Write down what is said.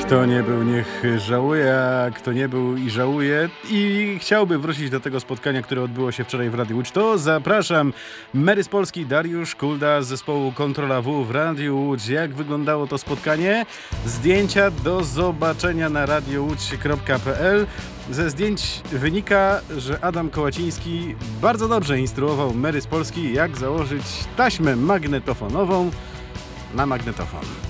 Kto nie był, niech żałuje, a kto nie był i żałuje i chciałby wrócić do tego spotkania, które odbyło się wczoraj w Radiu Łódź, to zapraszam. Mary z Polski, Dariusz Kulda z zespołu Kontrola W w Radiu Łódź. Jak wyglądało to spotkanie? Zdjęcia do zobaczenia na radiołódź.pl. Ze zdjęć wynika, że Adam Kołaciński bardzo dobrze instruował Mary z Polski, jak założyć taśmę magnetofonową na magnetofon.